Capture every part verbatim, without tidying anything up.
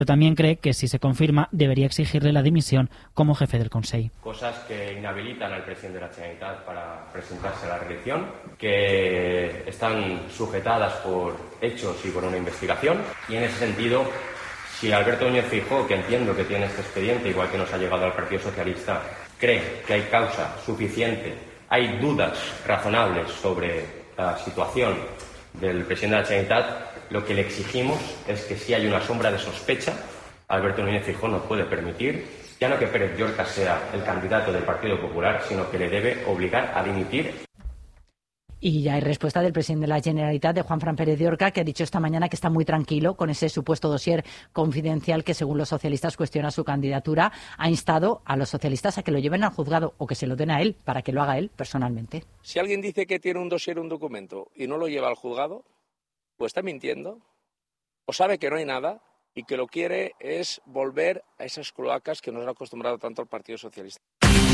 También cree que si se confirma debería exigirle la dimisión como jefe del Consell. Cosas que inhabilitan al presidente de la Generalitat para presentarse a la reelección, que están sujetadas por hechos y por una investigación. Y en ese sentido, si Alberto Núñez Feijóo, que entiendo que tiene este expediente, igual que nos ha llegado al Partido Socialista, cree que hay causa suficiente, hay dudas razonables sobre la situación del presidente de la Generalitat, lo que le exigimos es que si hay una sombra de sospecha, Alberto Núñez Feijóo no puede permitir ya no que Pérez Llorca sea el candidato del Partido Popular, sino que le debe obligar a dimitir. Y ya hay respuesta del presidente de la Generalitat, de Juanfran Pérez Llorca, que ha dicho esta mañana que está muy tranquilo con ese supuesto dossier confidencial que, según los socialistas, cuestiona su candidatura. Ha instado a los socialistas a que lo lleven al juzgado o que se lo den a él para que lo haga él personalmente. Si alguien dice que tiene un dossier, un documento, y no lo lleva al juzgado, o está mintiendo, o sabe que no hay nada, y que lo quiere es volver a esas cloacas que nos ha acostumbrado tanto al Partido Socialista.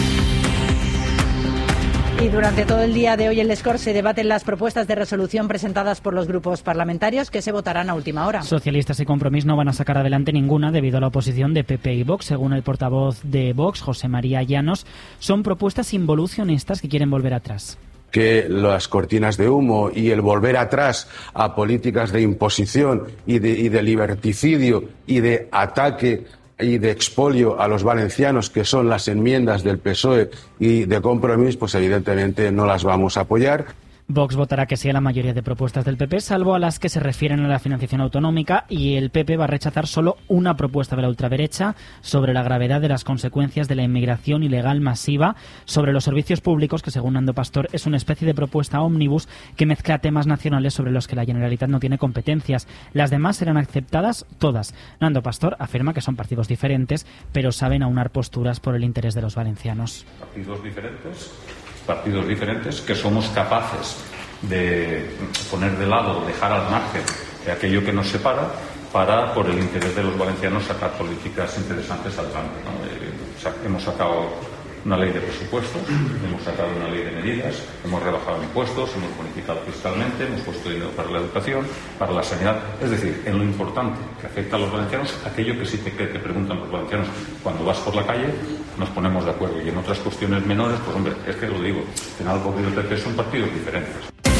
Y durante todo el día de hoy en Les Corts se debaten las propuestas de resolución presentadas por los grupos parlamentarios que se votarán a última hora. Socialistas y Compromís no van a sacar adelante ninguna debido a la oposición de P P y Vox. Según el portavoz de Vox, José María Llanos, son propuestas involucionistas que quieren volver atrás. Que las cortinas de humo y el volver atrás a políticas de imposición y de, y de liberticidio y de ataque y de expolio a los valencianos, que son las enmiendas del P S O E y de Compromís, pues evidentemente no las vamos a apoyar. Vox votará que sí a la mayoría de propuestas del P P, salvo a las que se refieren a la financiación autonómica, y el P P va a rechazar solo una propuesta de la ultraderecha sobre la gravedad de las consecuencias de la inmigración ilegal masiva, sobre los servicios públicos, que según Nando Pastor es una especie de propuesta ómnibus que mezcla temas nacionales sobre los que la Generalitat no tiene competencias. Las demás serán aceptadas todas. Nando Pastor afirma que son partidos diferentes, pero saben aunar posturas por el interés de los valencianos. Partidos diferentes. partidos diferentes, que somos capaces de poner de lado, dejar al margen de aquello que nos separa para, por el interés de los valencianos, sacar políticas interesantes adelante, ¿no? Eh, hemos sacado una ley de presupuestos, hemos sacado una ley de medidas, hemos rebajado impuestos, hemos bonificado fiscalmente, hemos puesto dinero para la educación, para la sanidad. Es decir, en lo importante que afecta a los valencianos, aquello que sí te, que te preguntan los valencianos cuando vas por la calle, nos ponemos de acuerdo. Y en otras cuestiones menores, pues hombre, es que lo digo, en algo que el P P son partidos diferentes.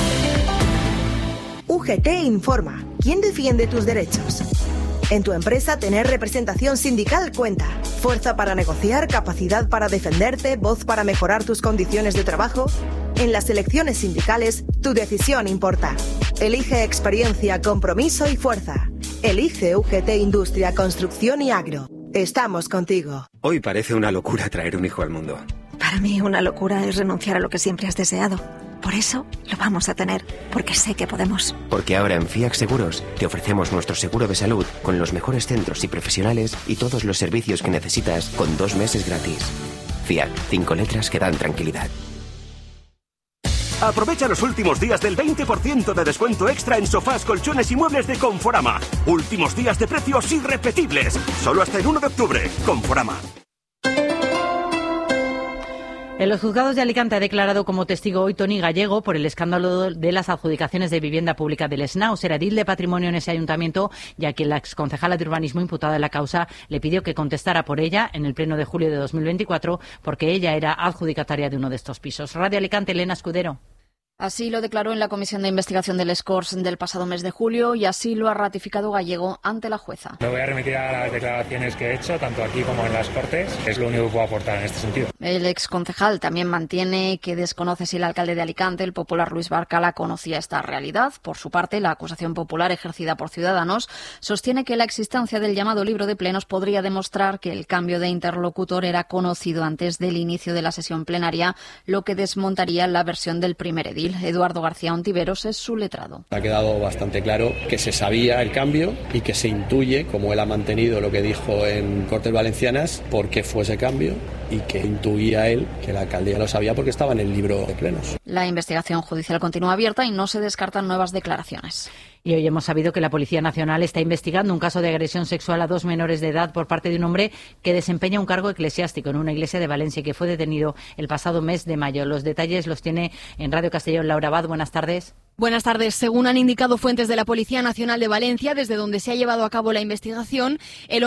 U G T informa. ¿Quién defiende tus derechos? En tu empresa, tener representación sindical cuenta. Fuerza para negociar, capacidad para defenderte, voz para mejorar tus condiciones de trabajo. En las elecciones sindicales, tu decisión importa. Elige experiencia, compromiso y fuerza. Elige U G T Industria, Construcción y Agro. Estamos contigo. Hoy parece una locura traer un hijo al mundo. Para mí, una locura es renunciar a lo que siempre has deseado. Por eso lo vamos a tener, porque sé que podemos. Porque ahora en FIAC Seguros te ofrecemos nuestro seguro de salud con los mejores centros y profesionales y todos los servicios que necesitas con dos meses gratis. FIAC, cinco letras que dan tranquilidad. Aprovecha los últimos días del veinte por ciento de descuento extra en sofás, colchones y muebles de Conforama. Últimos días de precios irrepetibles. Solo hasta el uno de octubre. Conforama. En los juzgados de Alicante ha declarado como testigo hoy Toni Gallego por el escándalo de las adjudicaciones de vivienda pública del SNAU. Era edil de patrimonio en ese ayuntamiento, ya que la exconcejala de urbanismo imputada en la causa le pidió que contestara por ella en el pleno de julio de dos mil veinticuatro, porque ella era adjudicataria de uno de estos pisos. Radio Alicante, Elena Escudero. Así lo declaró en la Comisión de Investigación del Les Corts del pasado mes de julio y así lo ha ratificado Gallego ante la jueza. Me voy a remitir a las declaraciones que he hecho, tanto aquí como en las Cortes. Es lo único que puedo aportar en este sentido. El exconcejal también mantiene que desconoce si el alcalde de Alicante, el popular Luis Barcala, conocía esta realidad. Por su parte, la acusación popular ejercida por Ciudadanos sostiene que la existencia del llamado libro de plenos podría demostrar que el cambio de interlocutor era conocido antes del inicio de la sesión plenaria, lo que desmontaría la versión del primer edil. Eduardo García Ontiveros es su letrado. Ha quedado bastante claro que se sabía el cambio y que se intuye, como él ha mantenido lo que dijo en Cortes Valencianas, por qué fue ese cambio y que intuía él que la alcaldía lo sabía porque estaba en el libro de plenos. La investigación judicial continúa abierta y no se descartan nuevas declaraciones. Y hoy hemos sabido que la Policía Nacional está investigando un caso de agresión sexual a dos menores de edad por parte de un hombre que desempeña un cargo eclesiástico en una iglesia de Valencia y que fue detenido el pasado mes de mayo. Los detalles los tiene en Radio Castellón Laura Abad. Buenas tardes. Buenas tardes. Según han indicado fuentes de la Policía Nacional de Valencia, desde donde se ha llevado a cabo la investigación, el